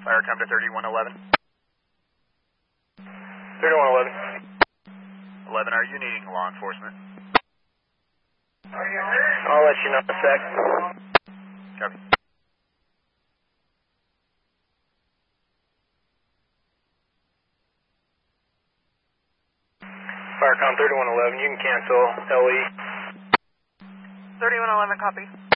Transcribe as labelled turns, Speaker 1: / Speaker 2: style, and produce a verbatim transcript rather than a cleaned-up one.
Speaker 1: Firecom to thirty-one eleven.
Speaker 2: thirty-one eleven.
Speaker 1: eleven, are you needing law enforcement?
Speaker 2: I'll let you know in a sec.
Speaker 1: Copy.
Speaker 2: Firecom thirty-one eleven, you can cancel L E.
Speaker 3: thirty-one eleven, copy.